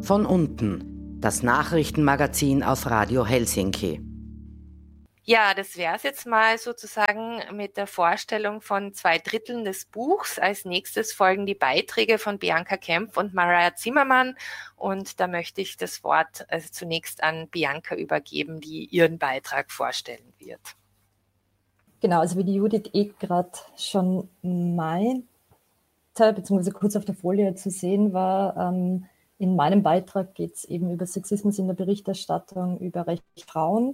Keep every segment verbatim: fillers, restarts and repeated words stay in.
von unten, das Nachrichtenmagazin auf Radio Helsinki. Ja, das wäre es jetzt mal sozusagen mit der Vorstellung von zwei Dritteln des Buchs. Als nächstes folgen die Beiträge von Bianca Kempf und Maria Zimmermann. Und da möchte ich das Wort also zunächst an Bianca übergeben, die ihren Beitrag vorstellen wird. Genau, also wie die Judith eh gerade schon meinte, beziehungsweise kurz auf der Folie zu sehen war, ähm, in meinem Beitrag geht es eben über Sexismus in der Berichterstattung, über Rechte Frauen.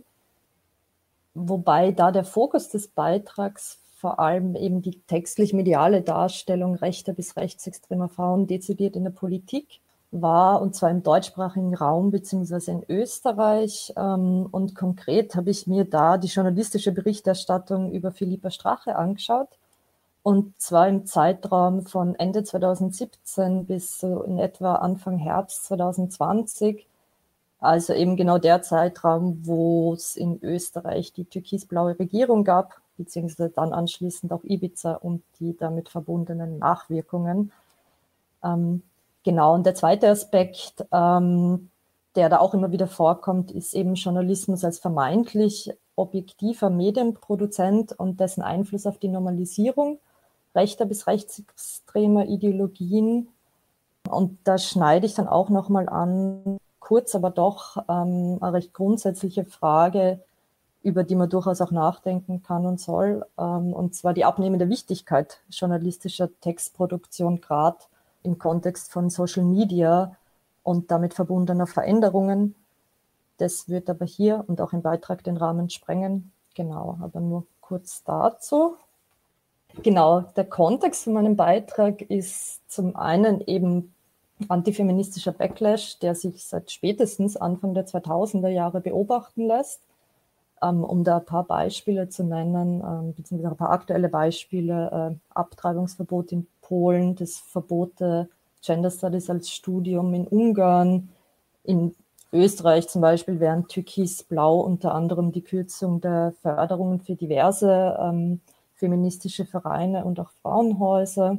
Wobei da der Fokus des Beitrags vor allem eben die textlich-mediale Darstellung rechter bis rechtsextremer Frauen dezidiert in der Politik war, und zwar im deutschsprachigen Raum beziehungsweise in Österreich. Und konkret habe ich mir da die journalistische Berichterstattung über Philippa Strache angeschaut, und zwar im Zeitraum von Ende zweitausendsiebzehn bis so in etwa Anfang Herbst zweitausendzwanzig. Also eben genau der Zeitraum, wo es in Österreich die türkisblaue Regierung gab, beziehungsweise dann anschließend auch Ibiza und die damit verbundenen Nachwirkungen. Ähm, genau, und der zweite Aspekt, ähm, der da auch immer wieder vorkommt, ist eben Journalismus als vermeintlich objektiver Medienproduzent und dessen Einfluss auf die Normalisierung rechter bis rechtsextremer Ideologien. Und da schneide ich dann auch nochmal an, kurz, aber doch ähm, eine recht grundsätzliche Frage, über die man durchaus auch nachdenken kann und soll, ähm, und zwar die abnehmende Wichtigkeit journalistischer Textproduktion, gerade im Kontext von Social Media und damit verbundener Veränderungen. Das wird aber hier und auch im Beitrag den Rahmen sprengen. Genau, aber nur kurz dazu. Genau, der Kontext von meinem Beitrag ist zum einen eben antifeministischer Backlash, der sich seit spätestens Anfang der zweitausender Jahre beobachten lässt. Ähm, um da ein paar Beispiele zu nennen, ähm, beziehungsweise ein paar aktuelle Beispiele, äh, Abtreibungsverbot in Polen, das Verbot der Gender Studies als Studium in Ungarn, in Österreich zum Beispiel während Türkis-Blau unter anderem die Kürzung der Förderungen für diverse ähm, feministische Vereine und auch Frauenhäuser.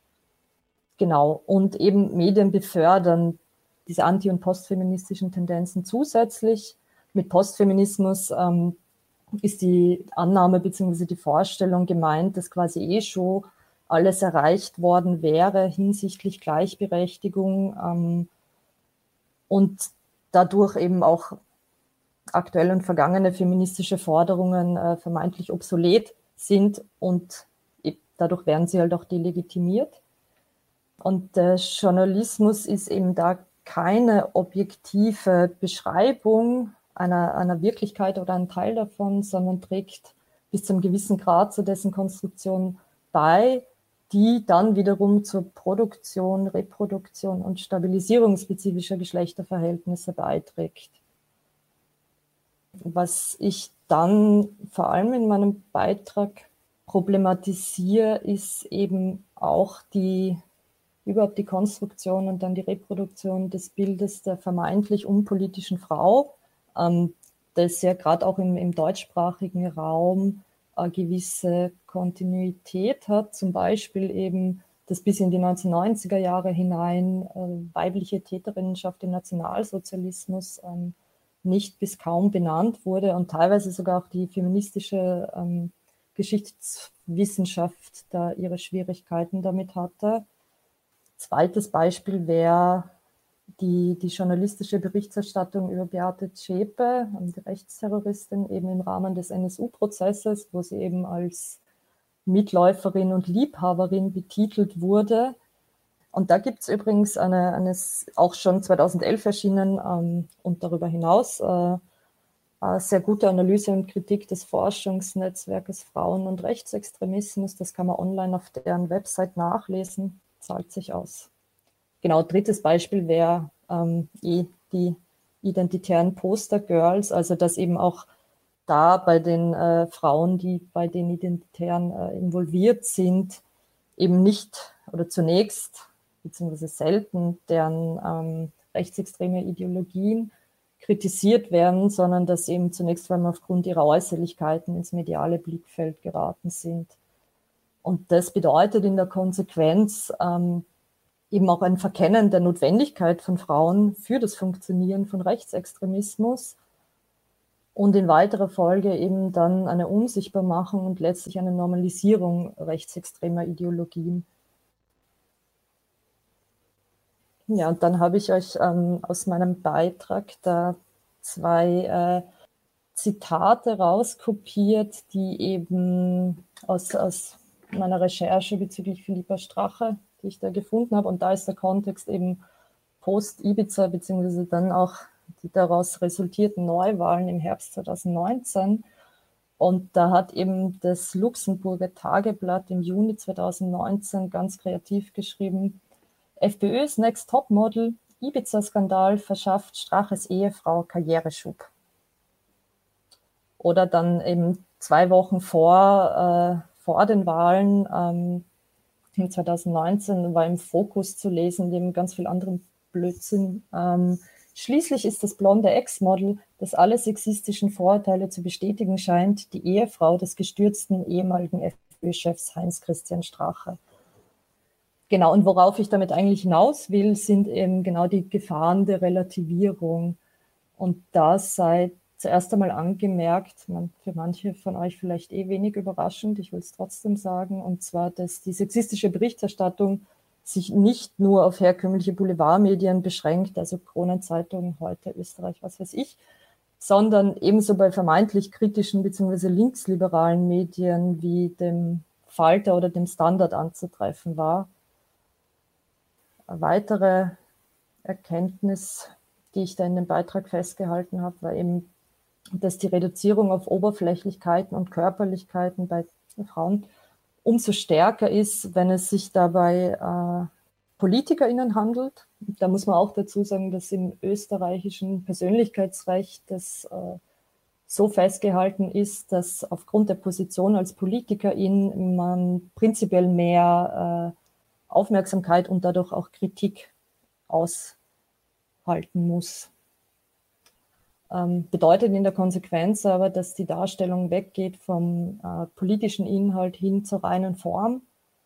Genau, und eben Medien befördern diese anti- und postfeministischen Tendenzen zusätzlich. Mit Postfeminismus ähm, ist die Annahme bzw. die Vorstellung gemeint, dass quasi eh schon alles erreicht worden wäre hinsichtlich Gleichberechtigung ähm, und dadurch eben auch aktuelle und vergangene feministische Forderungen äh, vermeintlich obsolet sind, und dadurch werden sie halt auch delegitimiert. Und der Journalismus ist eben da keine objektive Beschreibung einer, einer Wirklichkeit oder ein Teil davon, sondern trägt bis zu einem gewissen Grad zu dessen Konstruktion bei, die dann wiederum zur Produktion, Reproduktion und Stabilisierung spezifischer Geschlechterverhältnisse beiträgt. Was ich dann vor allem in meinem Beitrag problematisiere, ist eben auch die überhaupt die Konstruktion und dann die Reproduktion des Bildes der vermeintlich unpolitischen Frau, ähm, das ja gerade auch im, im deutschsprachigen Raum eine gewisse Kontinuität hat, zum Beispiel eben, dass bis in die neunzehnhundertneunziger Jahre hinein äh, weibliche Täterinnenschaft im Nationalsozialismus ähm, nicht bis kaum benannt wurde und teilweise sogar auch die feministische ähm, Geschichtswissenschaft da ihre Schwierigkeiten damit hatte. Zweites Beispiel wäre die, die journalistische Berichterstattung über Beate Zschäpe, die Rechtsterroristin, eben im Rahmen des N S U-Prozesses, wo sie eben als Mitläuferin und Liebhaberin betitelt wurde. Und da gibt es übrigens eine, eine auch schon zweitausendelf erschienen ähm, und darüber hinaus äh, eine sehr gute Analyse und Kritik des Forschungsnetzwerkes Frauen- und Rechtsextremismus. Das kann man online auf deren Website nachlesen. Zahlt sich aus. Genau, drittes Beispiel wäre ähm, eh die identitären Poster-Girls, also dass eben auch da bei den äh, Frauen, die bei den Identitären äh, involviert sind, eben nicht oder zunächst beziehungsweise selten deren ähm, rechtsextreme Ideologien kritisiert werden, sondern dass eben zunächst vor allem aufgrund ihrer Äußerlichkeiten ins mediale Blickfeld geraten sind. Und das bedeutet in der Konsequenz, ähm, eben auch ein Verkennen der Notwendigkeit von Frauen für das Funktionieren von Rechtsextremismus und in weiterer Folge eben dann eine Unsichtbarmachung und letztlich eine Normalisierung rechtsextremer Ideologien. Ja, und dann habe ich euch ähm, aus meinem Beitrag da zwei äh, Zitate rauskopiert, die eben aus, aus meiner Recherche bezüglich Philippa Strache, die ich da gefunden habe. Und da ist der Kontext eben Post-Ibiza, beziehungsweise dann auch die daraus resultierten Neuwahlen im Herbst zweitausendneunzehn. Und da hat eben das Luxemburger Tageblatt im Juni zweitausendneunzehn ganz kreativ geschrieben: FPÖs Next Topmodel, Ibiza-Skandal verschafft Straches Ehefrau Karriereschub. Oder dann eben zwei Wochen vor, äh, vor den Wahlen, ähm, in zweitausendneunzehn, war im Fokus zu lesen, neben ganz viel anderen Blödsinn. Ähm, Schließlich ist das blonde Ex-Model, das alle sexistischen Vorurteile zu bestätigen scheint, die Ehefrau des gestürzten ehemaligen FPÖ-Chefs Heinz-Christian Strache. Genau, und worauf ich damit eigentlich hinaus will, sind eben genau die Gefahren der Relativierung. Und das sei zuerst einmal angemerkt, man, für manche von euch vielleicht eh wenig überraschend, ich will es trotzdem sagen, und zwar, dass die sexistische Berichterstattung sich nicht nur auf herkömmliche Boulevardmedien beschränkt, also Kronenzeitung, Heute, Österreich, was weiß ich, sondern ebenso bei vermeintlich kritischen bzw. linksliberalen Medien wie dem Falter oder dem Standard anzutreffen war. Eine weitere Erkenntnis, die ich da in dem Beitrag festgehalten habe, war eben, dass die Reduzierung auf Oberflächlichkeiten und Körperlichkeiten bei Frauen umso stärker ist, wenn es sich dabei äh, PolitikerInnen handelt. Da muss man auch dazu sagen, dass im österreichischen Persönlichkeitsrecht das äh, so festgehalten ist, dass aufgrund der Position als Politikerin man prinzipiell mehr äh, Aufmerksamkeit und dadurch auch Kritik aushalten muss. Ähm, bedeutet in der Konsequenz aber, dass die Darstellung weggeht vom äh, politischen Inhalt hin zur reinen Form.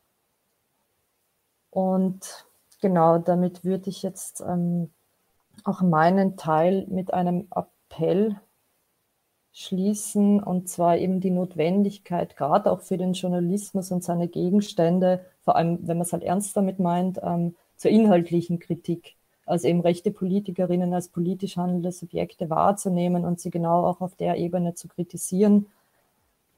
Und genau, damit würde ich jetzt ähm, auch meinen Teil mit einem Appell schließen, und zwar eben die Notwendigkeit, gerade auch für den Journalismus und seine Gegenstände, vor allem wenn man es halt ernst damit meint, ähm, zur inhaltlichen Kritik. Also eben rechte Politikerinnen als politisch handelnde Subjekte wahrzunehmen und sie genau auch auf der Ebene zu kritisieren